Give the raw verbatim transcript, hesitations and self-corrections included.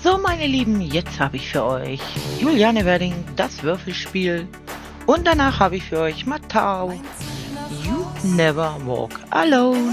So, meine Lieben, jetzt habe ich für euch Juliane Werding, das Würfelspiel. Und danach habe ich für euch Matau, You Never Walk Alone.